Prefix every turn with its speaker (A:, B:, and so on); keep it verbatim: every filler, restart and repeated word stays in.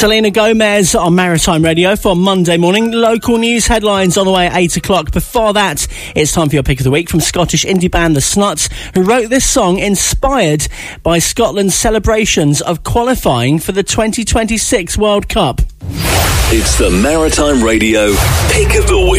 A: Selena Gomez on Maritime Radio for Monday morning. Local news headlines on the way at eight o'clock. Before that, it's time for your pick of the week from Scottish indie band The Snuts, who wrote this song inspired by Scotland's celebrations of qualifying for the twenty twenty-six World Cup.
B: It's the Maritime Radio Pick of the Week.